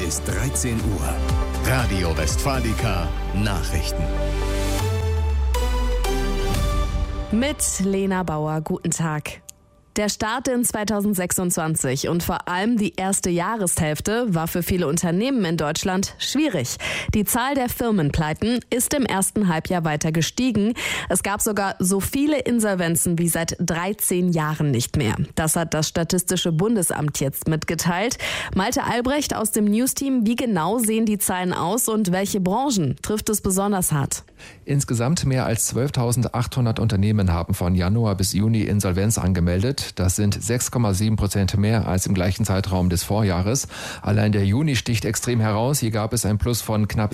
ist 13 Uhr. Radio Westfalica Nachrichten. Mit Lena Bauer, guten Tag. Der Start in 2026 und vor allem die erste Jahreshälfte war für viele Unternehmen in Deutschland schwierig. Die Zahl der Firmenpleiten ist im ersten Halbjahr weiter gestiegen. Es gab sogar so viele Insolvenzen wie seit 13 Jahren nicht mehr. Das hat das Statistische Bundesamt jetzt mitgeteilt. Malte Albrecht aus dem News-Team, wie genau sehen die Zahlen aus und welche Branchen trifft es besonders hart? Insgesamt mehr als 12.800 Unternehmen haben von Januar bis Juni Insolvenz angemeldet. Das sind 6,7% mehr als im gleichen Zeitraum des Vorjahres. Allein der Juni sticht extrem heraus. Hier gab es ein Plus von knapp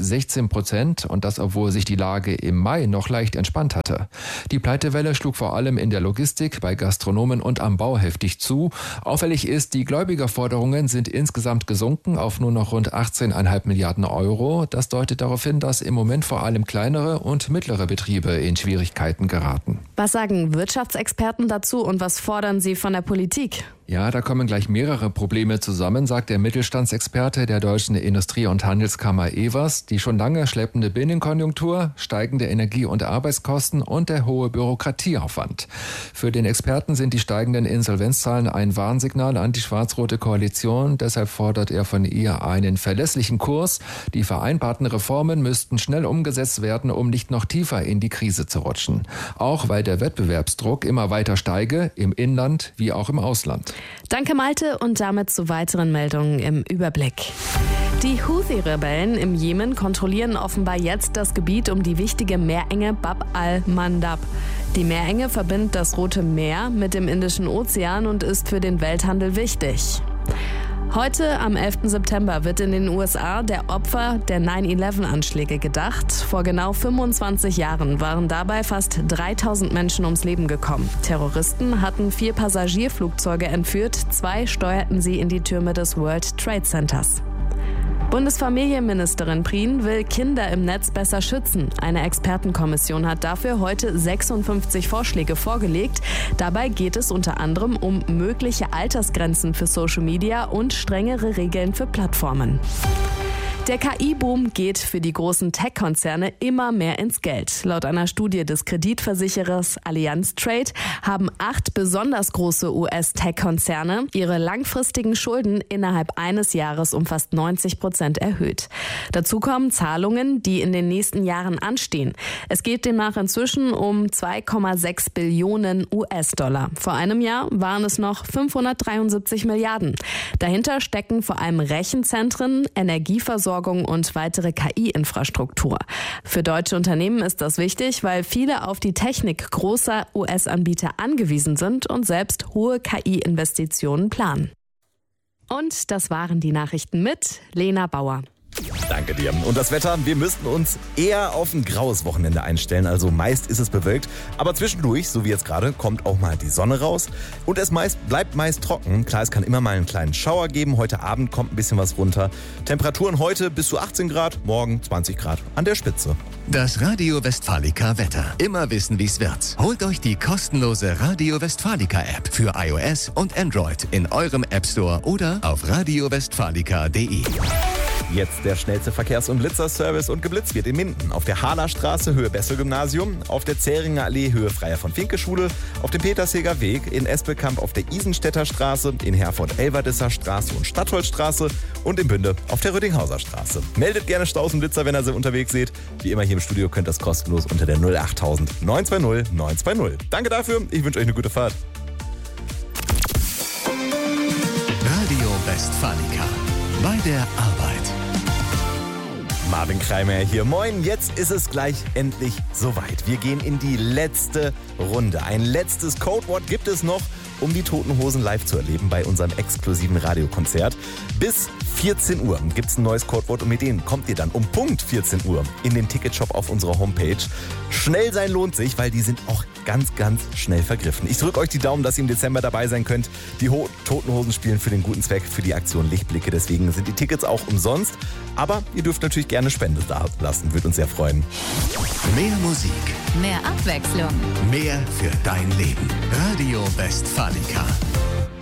16% und das, obwohl sich die Lage im Mai noch leicht entspannt hatte. Die Pleitewelle schlug vor allem in der Logistik, bei Gastronomen und am Bau heftig zu. Auffällig ist, die Gläubigerforderungen sind insgesamt gesunken auf nur noch rund 18,5 Milliarden Euro. Das deutet darauf hin, dass im Moment vor allem kleinere und mittlere Betriebe in Schwierigkeiten geraten. Was sagen Wirtschaftsexperten dazu und was fordern sie von der Politik? Ja, da kommen gleich mehrere Probleme zusammen, sagt der Mittelstandsexperte der Deutschen Industrie- und Handelskammer Evers. Die schon lange schleppende Binnenkonjunktur, steigende Energie- und Arbeitskosten und der hohe Bürokratieaufwand. Für den Experten sind die steigenden Insolvenzzahlen ein Warnsignal an die schwarz-rote Koalition. Deshalb fordert er von ihr einen verlässlichen Kurs. Die vereinbarten Reformen müssten schnell umgesetzt werden, um nicht noch tiefer in die Krise zu rutschen. Auch weil der Wettbewerbsdruck immer weiter steige, im Inland wie auch im Ausland. Danke Malte und damit zu weiteren Meldungen im Überblick. Die Houthi-Rebellen im Jemen kontrollieren offenbar jetzt das Gebiet um die wichtige Meerenge Bab al-Mandab. Die Meerenge verbindet das Rote Meer mit dem Indischen Ozean und ist für den Welthandel wichtig. Heute, am 11. September, wird in den USA der Opfer der 9/11-Anschläge gedacht. Vor genau 25 Jahren waren dabei fast 3000 Menschen ums Leben gekommen. Terroristen hatten 4 Passagierflugzeuge entführt, 2 steuerten sie in die Türme des World Trade Centers. Bundesfamilienministerin Prien will Kinder im Netz besser schützen. Eine Expertenkommission hat dafür heute 56 Vorschläge vorgelegt. Dabei geht es unter anderem um mögliche Altersgrenzen für Social Media und strengere Regeln für Plattformen. Der KI-Boom geht für die großen Tech-Konzerne immer mehr ins Geld. Laut einer Studie des Kreditversicherers Allianz Trade haben 8 besonders große US-Tech-Konzerne ihre langfristigen Schulden innerhalb eines Jahres um fast 90% erhöht. Dazu kommen Zahlungen, die in den nächsten Jahren anstehen. Es geht demnach inzwischen um 2,6 Billionen US-Dollar. Vor einem Jahr waren es noch 573 Milliarden. Dahinter stecken vor allem Rechenzentren, Energieversorgung und weitere KI-Infrastruktur. Für deutsche Unternehmen ist das wichtig, weil viele auf die Technik großer US-Anbieter angewiesen sind und selbst hohe KI-Investitionen planen. Und das waren die Nachrichten mit Lena Bauer. Danke dir. Und das Wetter, wir müssten uns eher auf ein graues Wochenende einstellen. Also meist ist es bewölkt, aber zwischendurch, so wie jetzt gerade, kommt auch mal die Sonne raus. Und es bleibt meist trocken. Klar, es kann immer mal einen kleinen Schauer geben. Heute Abend kommt ein bisschen was runter. Temperaturen heute bis zu 18 Grad, morgen 20 Grad an der Spitze. Das Radio Westfalica Wetter. Immer wissen, wie's wird. Holt euch die kostenlose Radio Westfalica App für iOS und Android in eurem App Store oder auf radiowestfalica.de. Jetzt der schnellste Verkehrs- und Blitzerservice und geblitzt wird in Minden. Auf der Hahnerstraße, Höhe Bessel-Gymnasium, auf der Zähringer Allee, Höhe Freier von Finke Schule, auf dem Petersheger Weg, in Espelkamp auf der Isenstädter Straße, in Herford Elverdisser Straße und Stadtholzstraße und in Bünde auf der Rödinghauser Straße. Meldet gerne Staus und Blitzer, wenn ihr sie unterwegs seht. Wie immer hier im Studio könnt ihr das kostenlos unter der 08000 920 920. Danke dafür, ich wünsche euch eine gute Fahrt. Radio Westfalica. Bei der Arbeit. Marvin Kreimer hier. Moin, jetzt ist es gleich endlich soweit. Wir gehen in die letzte Runde. Ein letztes Codewort gibt es noch, um die Toten Hosen live zu erleben bei unserem exklusiven Radiokonzert. Bis 14 Uhr gibt es ein neues Codewort und mit denen kommt ihr dann um Punkt 14 Uhr in den Ticketshop auf unserer Homepage. Schnell sein lohnt sich, weil die sind auch ganz, ganz schnell vergriffen. Ich drücke euch die Daumen, dass ihr im Dezember dabei sein könnt. Die Toten Hosen spielen für den guten Zweck, für die Aktion Lichtblicke. Deswegen sind die Tickets auch umsonst. Aber ihr dürft natürlich gerne Spende da lassen. Würde uns sehr freuen. Mehr Musik. Mehr Abwechslung. Mehr für dein Leben. Radio Westfalica.